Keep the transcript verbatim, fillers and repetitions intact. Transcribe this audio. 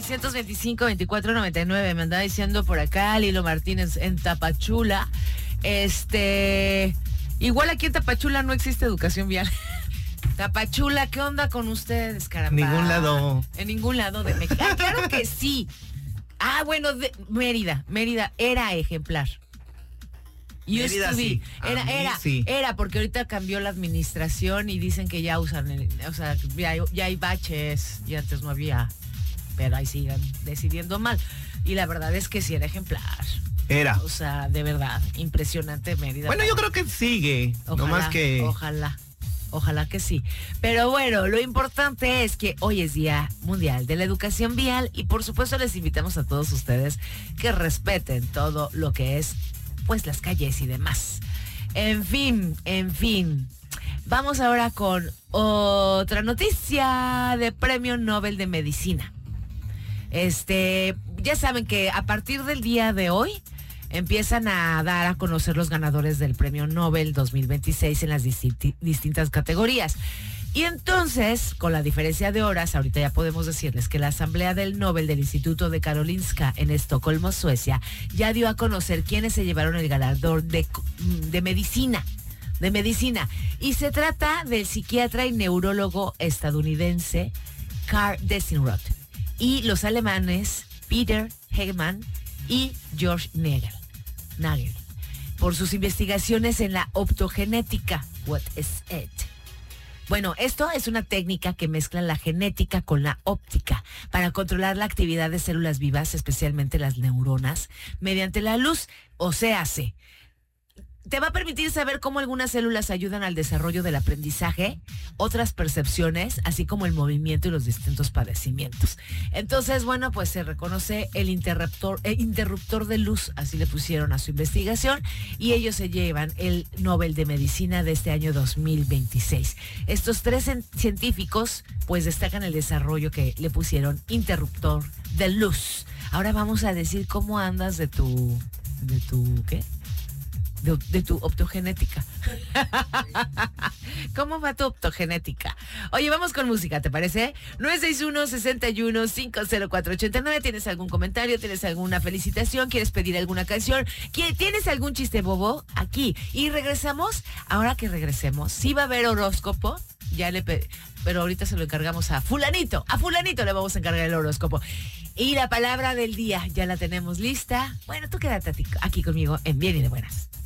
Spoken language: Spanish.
seiscientos veinticinco, veinticuatro noventa y nueve. Me andaba diciendo por acá Lilo Martínez en Tapachula. Este, igual aquí en Tapachula no existe educación vial. Tapachula, ¿qué onda con ustedes, caramba? Ningún lado. En ningún lado de México. Ah, claro que sí. Ah, bueno, de, Mérida, Mérida era ejemplar. Used Mérida to be. sí. Era, A mí era, sí. era, porque ahorita cambió la administración y dicen que ya usan, el, o sea, ya, ya hay baches y antes no había, pero ahí sigan decidiendo mal. Y la verdad es que sí era ejemplar. Era. O sea, de verdad, impresionante Mérida. Bueno, yo creo que sigue. Ojalá, no más que. Ojalá. Ojalá que sí. Pero bueno, lo importante es que hoy es Día Mundial de la Educación Vial y por supuesto les invitamos a todos ustedes que respeten todo lo que es, pues, las calles y demás. En fin, en fin. Vamos ahora con otra noticia de Premio Nobel de Medicina. Este, ya saben que a partir del día de hoy empiezan a dar a conocer los ganadores del Premio Nobel dos mil veintiséis en las disti- distintas categorías. Y entonces, con la diferencia de horas, ahorita ya podemos decirles que la Asamblea del Nobel del Instituto de Karolinska en Estocolmo, Suecia, ya dio a conocer quiénes se llevaron el galardón de, de medicina. De medicina. Y se trata del psiquiatra y neurólogo estadounidense Karl Desinroth y los alemanes Peter Hegman y George Nagel. Nagel, por sus investigaciones en la optogenética. What is it? Bueno, esto es una técnica que mezcla la genética con la óptica para controlar la actividad de células vivas, especialmente las neuronas, mediante la luz. O sea, se te va a permitir saber cómo algunas células ayudan al desarrollo del aprendizaje, otras percepciones, así como el movimiento y los distintos padecimientos. Entonces, bueno, pues se reconoce el interruptor, el interruptor de luz, así le pusieron a su investigación, y ellos se llevan el Nobel de Medicina de este año dos mil veintiséis. Estos tres científicos, pues destacan el desarrollo que le pusieron interruptor de luz. Ahora vamos a decir cómo andas de tu, de tu, ¿qué? De, de tu optogenética. ¿Cómo va tu optogenética? Oye, vamos con música, ¿te parece? nueve seis uno, seis uno, cinco cero cuatro ocho nueve. ¿Tienes algún comentario? ¿Tienes alguna felicitación? ¿Quieres pedir alguna canción? ¿Tienes algún chiste bobo? Aquí. Y regresamos. Ahora que regresemos, sí va a haber horóscopo. Ya le pe- pero ahorita se lo encargamos a fulanito. A fulanito le vamos a encargar el horóscopo. Y la palabra del día, ya la tenemos lista. Bueno, tú quédate aquí conmigo en Bien y de Buenas.